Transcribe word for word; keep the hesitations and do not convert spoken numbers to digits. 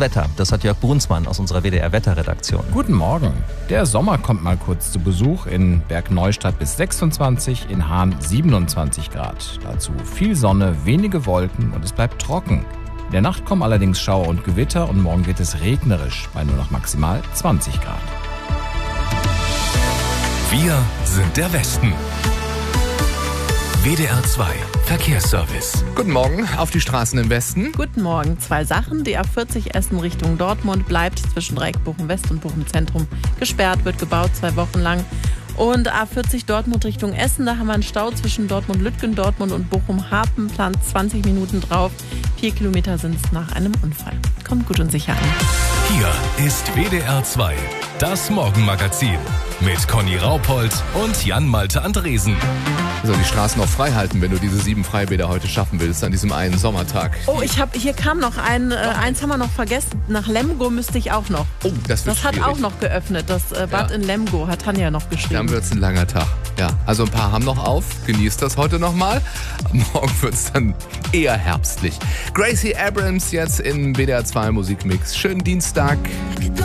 Wetter. Das hat Jörg Brunsmann aus unserer W D R-Wetterredaktion. Guten Morgen. Der Sommer kommt mal kurz zu Besuch. In Bergneustadt bis sechsundzwanzig, in Hahn siebenundzwanzig Grad. Dazu viel Sonne, wenige Wolken und es bleibt trocken. In der Nacht kommen allerdings Schauer und Gewitter und morgen wird es regnerisch bei nur noch maximal zwanzig Grad. Wir sind der Westen. W D R zwei Verkehrsservice. Guten Morgen auf die Straßen im Westen. Guten Morgen. Zwei Sachen. Die A vierzig Essen Richtung Dortmund bleibt zwischen Dreieck Bochum West und Bochum Zentrum gesperrt, wird gebaut zwei Wochen lang. Und A vierzig Dortmund Richtung Essen, da haben wir einen Stau zwischen Dortmund-Lütgen, Dortmund und Bochum-Hapen, plant zwanzig Minuten drauf. Vier Kilometer sind es nach einem Unfall. Kommt gut und sicher an. Hier ist W D R zwei, das Morgenmagazin mit Conny Raupold und Jan-Malte Andresen. So, die Straßen noch frei halten, wenn du diese sieben Freibäder heute schaffen willst, an diesem einen Sommertag. Oh, ich hab, hier kam noch ein, äh, eins haben wir noch vergessen. Nach Lemgo müsste ich auch noch. Oh, das wird Das hat schwierig. auch noch geöffnet, das äh, Bad Ja. in Lemgo, hat Tanja noch geschrieben. Dann wird es ein langer Tag. Ja, also ein paar haben noch auf. Genießt das heute nochmal. Morgen wird es dann eher herbstlich. Gracie Abrams jetzt in W D R zwei Musikmix. Schönen Dienstag.